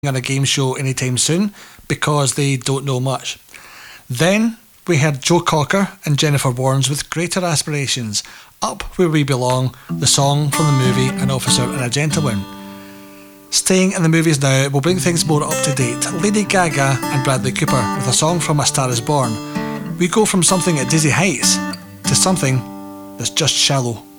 on a game show anytime soon because they don't know much. Then we heard Joe Cocker and Jennifer Warnes with Greater Aspirations, Up Where We Belong, the song from the movie An Officer and a Gentleman. Staying in the movies now, we'll bring things more up to date. Lady Gaga and Bradley Cooper with a song from A Star Is Born. We go from something at dizzy heights to something that's just shallow.